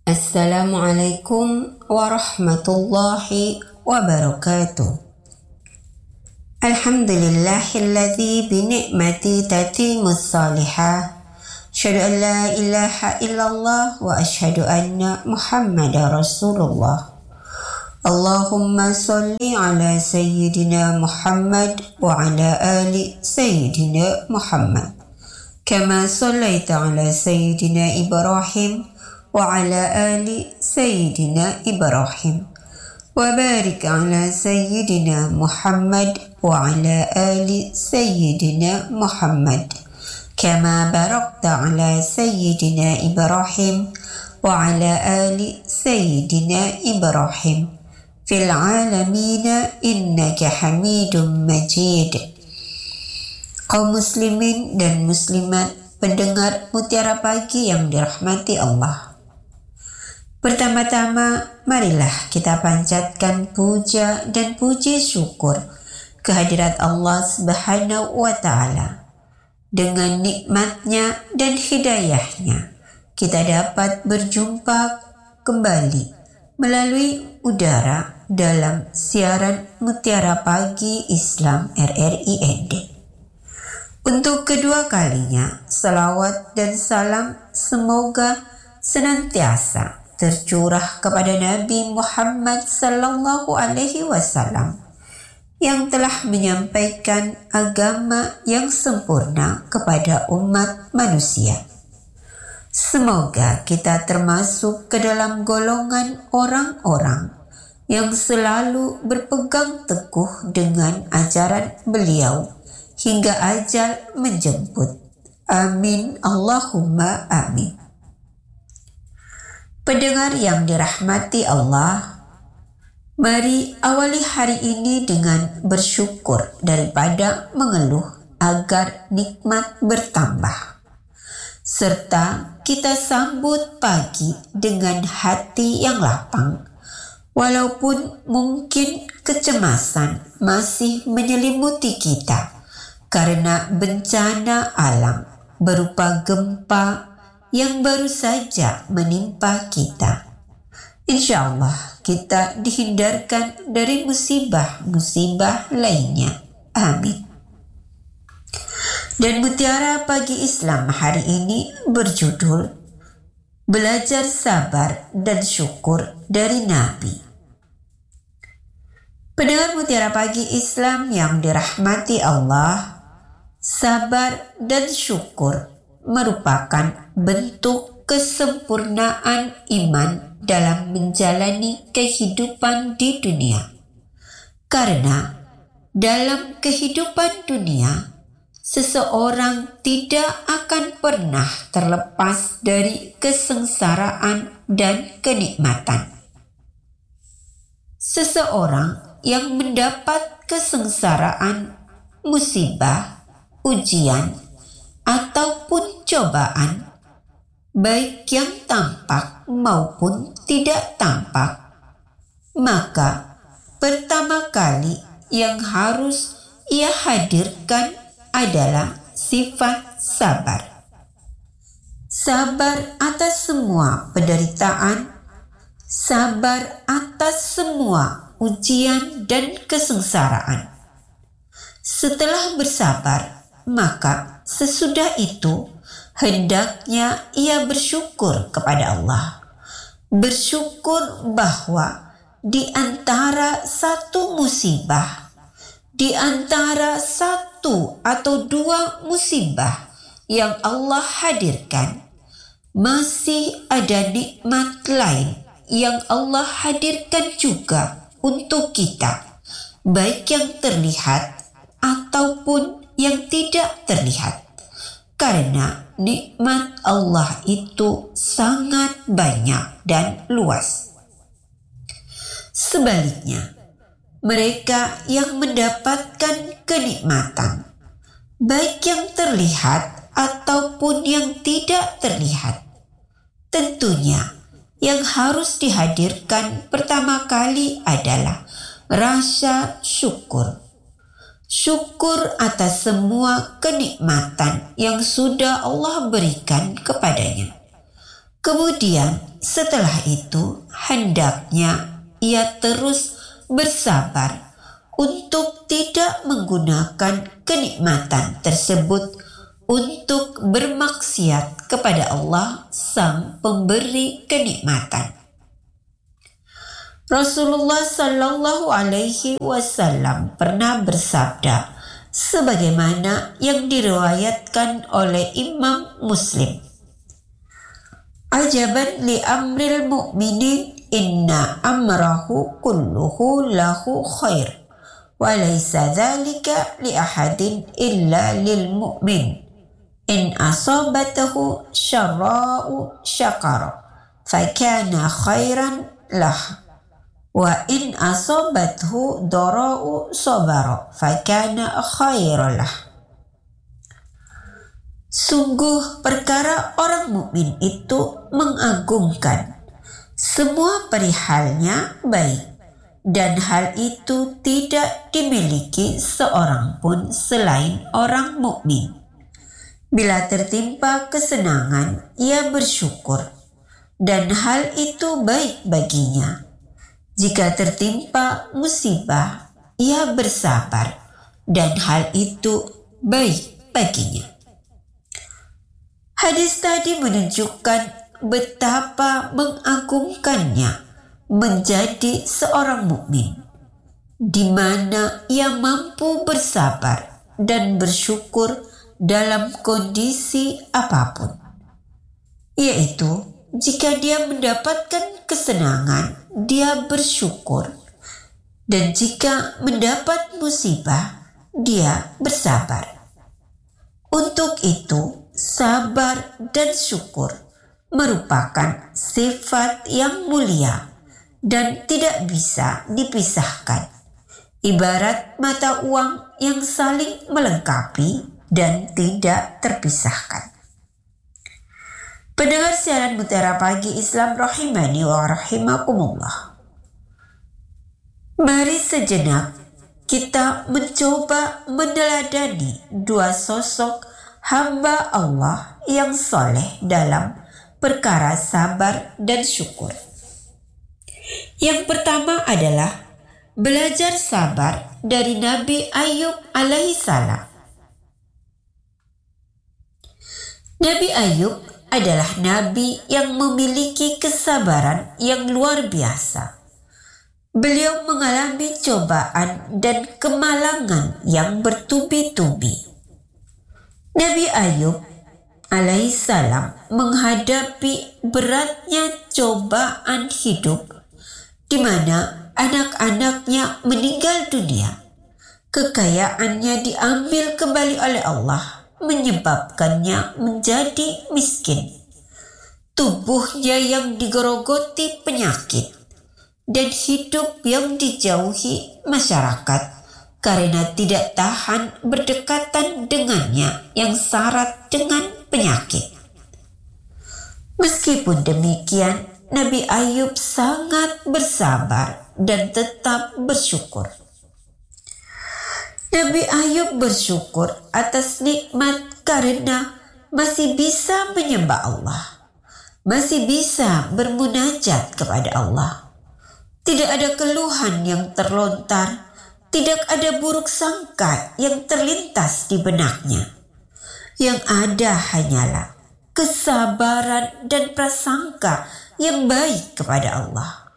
Assalamualaikum warahmatullahi wabarakatuh. Alhamdulillahilladzi bini'mati tatimmus salihah. Asyhadu an la ilaha illallah wa asyhadu anna Muhammadar Rasulullah. Allahumma salli ala sayyidina Muhammad wa ala ali sayyidina Muhammad. Kama sallaita ala sayyidina Ibrahim wa ala ali sayyidina Ibrahim wa barik ala sayyidina Muhammad wa ala ali sayyidina Muhammad kama barakta ala sayyidina Ibrahim wa ala ali sayyidina Ibrahim fil alamina innaka Hamidum Majid. Kaum muslimin dan muslimat pendengar Mutiara Pagi yang dirahmati Allah. Pertama-tama, marilah kita panjatkan puja dan puji syukur kehadirat Allah Subhanahu wa Ta'ala. Dengan nikmatnya dan hidayahnya, kita dapat berjumpa kembali melalui udara dalam siaran Mutiara Pagi Islam RRIND. Untuk kedua kalinya, salawat dan salam semoga senantiasa tercurah kepada Nabi Muhammad sallallahu alaihi wasallam yang telah menyampaikan agama yang sempurna kepada umat manusia. Semoga kita termasuk ke dalam golongan orang-orang yang selalu berpegang teguh dengan ajaran beliau hingga ajal menjemput. Amin Allahumma amin. Pendengar yang dirahmati Allah, mari awali hari ini dengan bersyukur daripada mengeluh agar nikmat bertambah. Serta kita sambut pagi dengan hati yang lapang, walaupun mungkin kecemasan masih menyelimuti kita karena bencana alam berupa gempa yang baru saja menimpa kita. Insya Allah kita dihindarkan dari musibah-musibah lainnya. Amin. Dan Mutiara Pagi Islam hari ini berjudul Belajar Sabar dan Syukur dari Nabi. Pendengar Mutiara Pagi Islam yang dirahmati Allah, sabar dan syukur merupakan bentuk kesempurnaan iman dalam menjalani kehidupan di dunia. Karena dalam kehidupan dunia, seseorang tidak akan pernah terlepas dari kesengsaraan dan kenikmatan. Seseorang yang mendapat kesengsaraan, musibah, ujian, ataupun cobaan, baik yang tampak maupun tidak tampak, maka pertama kali yang harus ia hadirkan adalah sifat sabar. Sabar atas semua penderitaan, sabar atas semua ujian dan kesengsaraan. Setelah bersabar, maka sesudah itu hendaknya ia bersyukur kepada Allah. Bersyukur bahwa di antara satu musibah, di antara satu atau dua musibah yang Allah hadirkan, masih ada nikmat lain yang Allah hadirkan juga untuk kita, baik yang terlihat ataupun yang tidak terlihat. Karena nikmat Allah itu sangat banyak dan luas. Sebaliknya, mereka yang mendapatkan kenikmatan, baik yang terlihat ataupun yang tidak terlihat, tentunya yang harus dihadirkan pertama kali adalah rasa syukur. Syukur atas semua kenikmatan yang sudah Allah berikan kepadanya. Kemudian setelah itu hendaknya ia terus bersabar untuk tidak menggunakan kenikmatan tersebut untuk bermaksiat kepada Allah Sang Pemberi kenikmatan. Rasulullah Sallallahu Alaihi Wasallam pernah bersabda, sebagaimana yang diriwayatkan oleh Imam Muslim, "Ajaban li amril mu'minin, inna amrahu kulluhu lahu khair, wa laysa dhalika li ahadin illa lil mu'min. In asabatahu syarra'u syakara, fakana khairan lah. Wa in asabathu dara'u sabara, fakana khairalah." Sungguh perkara orang mukmin itu mengagungkan, semua perihalnya baik, dan hal itu tidak dimiliki seorang pun selain orang mukmin. Bila tertimpa kesenangan, ia bersyukur, dan hal itu baik baginya. Jika tertimpa musibah, ia bersabar, dan hal itu baik baginya. Hadis tadi menunjukkan betapa mengagumkannya menjadi seorang mukmin, di mana ia mampu bersabar dan bersyukur dalam kondisi apapun, yaitu jika dia mendapatkan kesenangan, dia bersyukur, dan jika mendapat musibah, dia bersabar. Untuk itu, sabar dan syukur merupakan sifat yang mulia dan tidak bisa dipisahkan, ibarat mata uang yang saling melengkapi dan tidak terpisahkan. Pendengar siaran Mutiara Pagi Islam rahimani wa rahimakumullah. Mari sejenak kita mencoba meneladani dua sosok hamba Allah yang soleh dalam perkara sabar dan syukur. Yang pertama adalah belajar sabar dari Nabi Ayub alaihissalam. Nabi Ayub adalah nabi yang memiliki kesabaran yang luar biasa. Beliau mengalami cobaan dan kemalangan yang bertubi-tubi. Nabi Ayub alaihissalam menghadapi beratnya cobaan hidup, di mana anak-anaknya meninggal dunia, kekayaannya diambil kembali oleh Allah, menyebabkannya menjadi miskin, tubuhnya yang digerogoti penyakit, dan hidup yang dijauhi masyarakat karena tidak tahan berdekatan dengannya yang syarat dengan penyakit. Meskipun demikian, Nabi Ayub sangat bersabar dan tetap bersyukur. Nabi Ayub bersyukur atas nikmat karena masih bisa menyembah Allah, masih bisa bermunajat kepada Allah. Tidak ada keluhan yang terlontar, tidak ada buruk sangka yang terlintas di benaknya. Yang ada hanyalah kesabaran dan prasangka yang baik kepada Allah.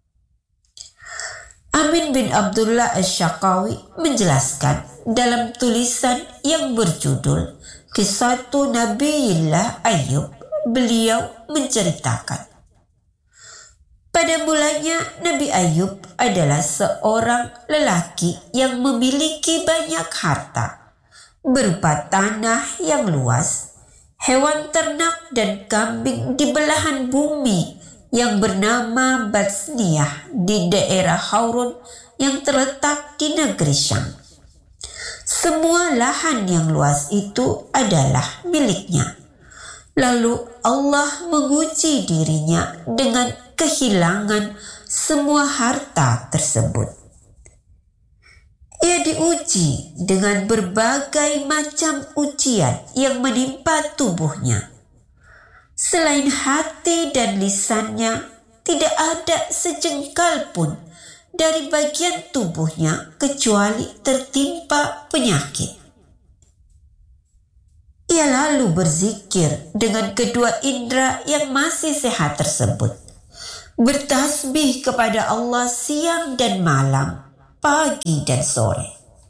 Amin bin Abdullah Asy-Syaqawi menjelaskan dalam tulisan yang berjudul Qissatu Nabiyillah Ayub, beliau menceritakan, pada mulanya Nabi Ayub adalah seorang lelaki yang memiliki banyak harta, berupa tanah yang luas, hewan ternak dan kambing di belahan bumi yang bernama Batsniyah di daerah Haurun yang terletak di negeri Syam. Semua lahan yang luas itu adalah miliknya. Lalu Allah menguji dirinya dengan kehilangan semua harta tersebut. Ia diuji dengan berbagai macam ujian yang menimpa tubuhnya. Selain hati dan lisannya, tidak ada sejengkal pun dari bagian tubuhnya kecuali tertimpa penyakit. Ia lalu berzikir dengan kedua indera yang masih sehat tersebut, bertasbih kepada Allah siang dan malam, pagi dan sore.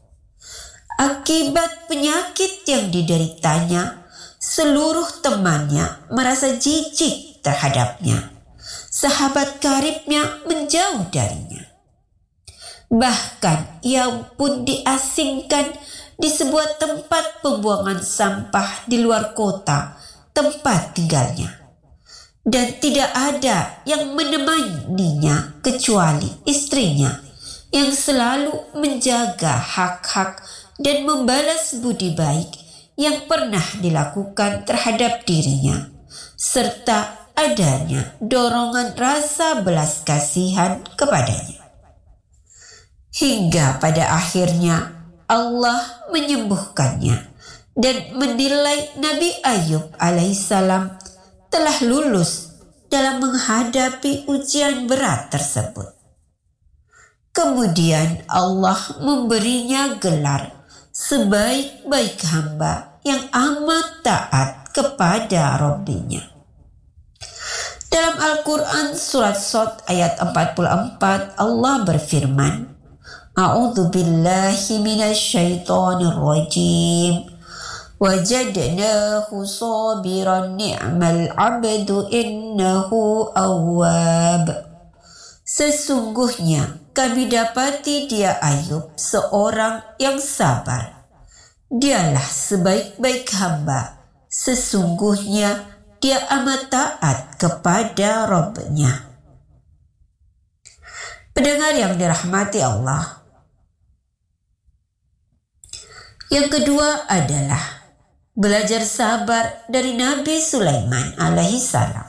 Akibat penyakit yang dideritanya, seluruh temannya merasa jijik terhadapnya. Sahabat karibnya menjauh darinya. Bahkan ia pun diasingkan di sebuah tempat pembuangan sampah di luar kota tempat tinggalnya. Dan tidak ada yang menemaninya kecuali istrinya yang selalu menjaga hak-hak dan membalas budi baik yang pernah dilakukan terhadap dirinya, serta adanya dorongan rasa belas kasihan kepadanya. Hingga pada akhirnya Allah menyembuhkannya dan menilai Nabi Ayub alaihissalam telah lulus dalam menghadapi ujian berat tersebut. Kemudian Allah memberinya gelar sebaik-baik hamba yang amat taat kepada Rabbinya. Dalam Al-Quran surat Shad ayat 44 Allah berfirman, A'udzu billahi minasyaitonir rajim. Wajadnahu sabiran ni'mal 'abdu innahu awwab. Sesungguhnya kami dapati dia Ayub seorang yang sabar. Dialah sebaik-baik hamba. Sesungguhnya dia amat taat kepada Rabb-Nya. Pendengar yang dirahmati Allah, yang kedua adalah belajar sabar dari Nabi Sulaiman alaihissalam.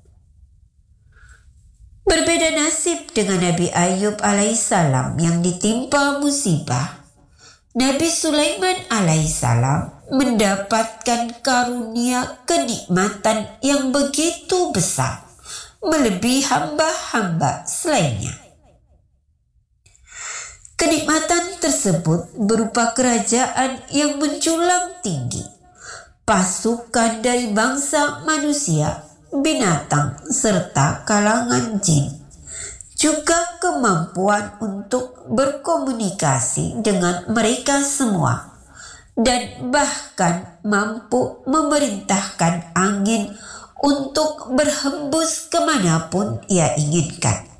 Berbeda nasib dengan Nabi Ayub alaihissalam yang ditimpa musibah, Nabi Sulaiman alaihissalam mendapatkan karunia kenikmatan yang begitu besar, melebihi hamba-hamba selainnya. Kenikmatan tersebut berupa kerajaan yang menjulang tinggi, pasukan dari bangsa manusia, binatang, serta kalangan jin, juga kemampuan untuk berkomunikasi dengan mereka semua, dan bahkan mampu memerintahkan angin untuk berhembus kemanapun ia inginkan.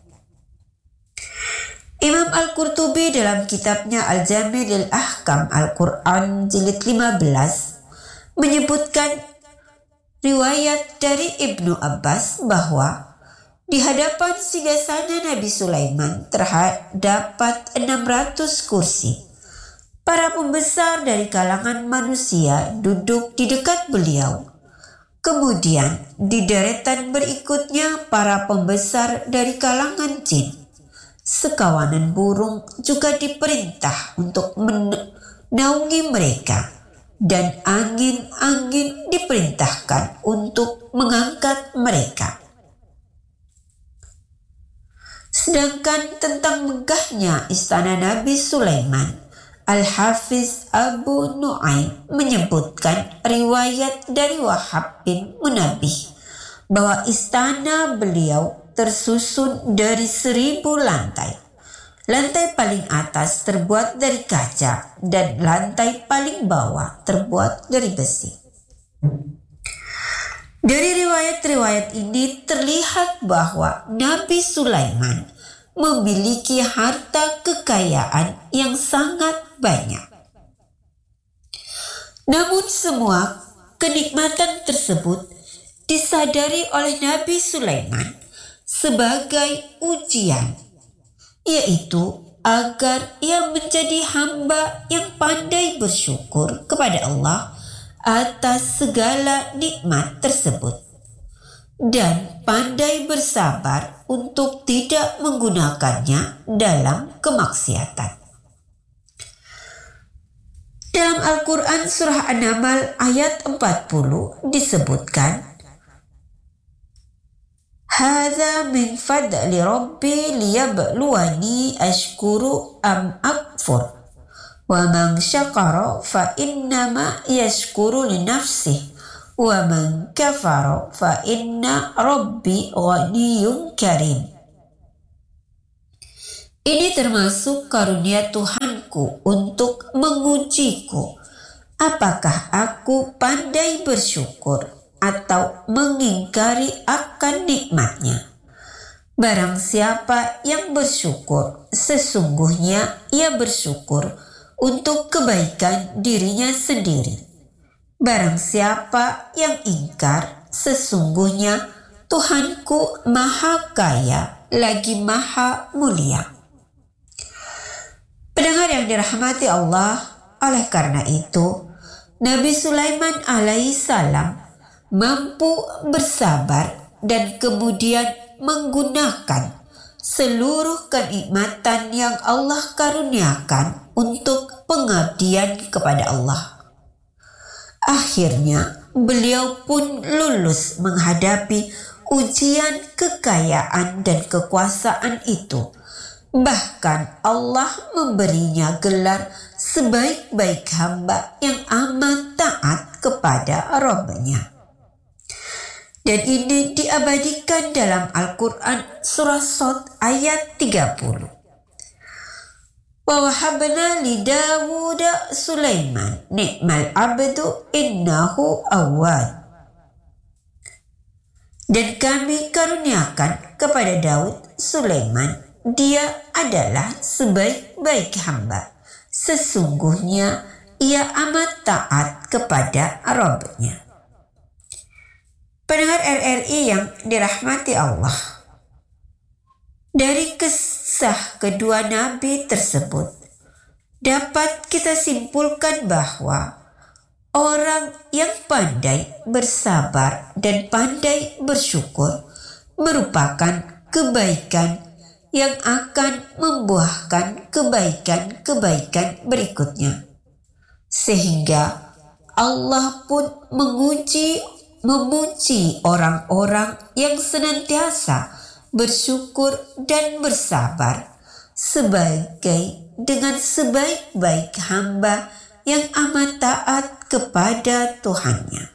Imam Al-Qurtubi dalam kitabnya Al-Jami' lil Ahkam Al-Quran jilid 15 menyebutkan riwayat dari Ibnu Abbas bahwa di hadapan singgasana Nabi Sulaiman terdapat 600 kursi. Para pembesar dari kalangan manusia duduk di dekat beliau. Kemudian di deretan berikutnya para pembesar dari kalangan jin. Sekawanan burung juga diperintah untuk menaungi mereka, dan angin-angin diperintahkan untuk mengangkat mereka. Sedangkan tentang megahnya istana Nabi Sulaiman, Al-Hafiz Abu Nu'aim menyebutkan riwayat dari Wahab bin Munabbih bahwa istana beliau tersusun dari 1000 lantai. Lantai paling atas terbuat dari kaca dan lantai paling bawah terbuat dari besi. Dari riwayat-riwayat ini terlihat bahwa Nabi Sulaiman memiliki harta kekayaan yang sangat banyak. Namun semua kenikmatan tersebut disadari oleh Nabi Sulaiman sebagai ujian, yaitu agar ia menjadi hamba yang pandai bersyukur kepada Allah atas segala nikmat tersebut dan pandai bersabar untuk tidak menggunakannya dalam kemaksiatan. Dalam Al-Quran surah An-Naml ayat 40 disebutkan, Hadza min fadli rabbi liyabluwani ashkuru am akfur. Wa man syakara fa innama yashkuru li nafsihi wa man kafara fa inna rabbi ghaniyyun karim. Ini termasuk karunia Tuhanku untuk mengujiku, apakah aku pandai bersyukur atau mengingkari akan nikmatnya. Barang siapa yang bersyukur, sesungguhnya ia bersyukur untuk kebaikan dirinya sendiri. Barang siapa yang ingkar, sesungguhnya Tuhanku maha kaya lagi maha mulia. Pendengar yang dirahmati Allah, oleh karena itu Nabi Sulaiman alaihissalam mampu bersabar dan kemudian menggunakan seluruh kenikmatan yang Allah karuniakan untuk pengabdian kepada Allah. Akhirnya beliau pun lulus menghadapi ujian kekayaan dan kekuasaan itu. Bahkan Allah memberinya gelar sebaik-baik hamba yang amat taat kepada Rabb-Nya. Dan ini diabadikan dalam Al-Quran surah Shad ayat 30. Wa wahabna li Dawuda Sulaiman ni'mal abdu innahu awwab. Dan kami karuniakan kepada Daud Sulaiman, dia adalah sebaik-baik hamba. Sesungguhnya ia amat taat kepada Rabb-Nya. Pendengar RRI yang dirahmati Allah, dari kisah kedua nabi tersebut dapat kita simpulkan bahwa orang yang pandai bersabar dan pandai bersyukur merupakan kebaikan yang akan membuahkan kebaikan-kebaikan berikutnya. Sehingga Allah pun memuji orang-orang yang senantiasa bersyukur dan bersabar dengan sebaik-baik hamba yang amat taat kepada Tuhannya.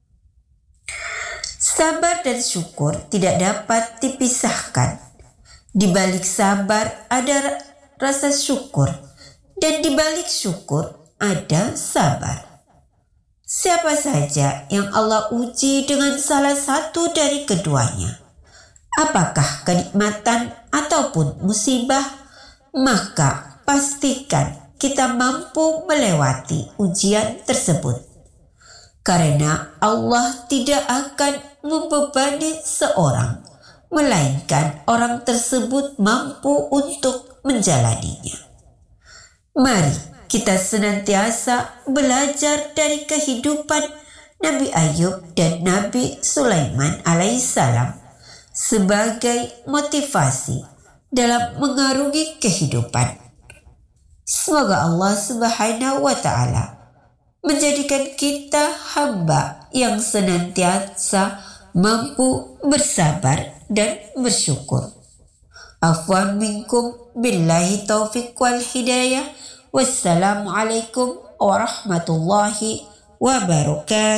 Sabar dan syukur tidak dapat dipisahkan. Di balik sabar ada rasa syukur, dan di balik syukur ada sabar. Siapa saja yang Allah uji dengan salah satu dari keduanya, apakah kenikmatan ataupun musibah, maka pastikan kita mampu melewati ujian tersebut. Karena Allah tidak akan membebani seorang, melainkan orang tersebut mampu untuk menjalaninya. Mari kita senantiasa belajar dari kehidupan Nabi Ayub dan Nabi Sulaiman alaihissalam sebagai motivasi dalam mengarungi kehidupan. Semoga Allah Subhanahu wa Ta'ala menjadikan kita hamba yang senantiasa mampu bersabar dan bersyukur. Afwan minkum billahi taufiq wal hidayah. Wassalamualaikum warahmatullahi wabarakatuh.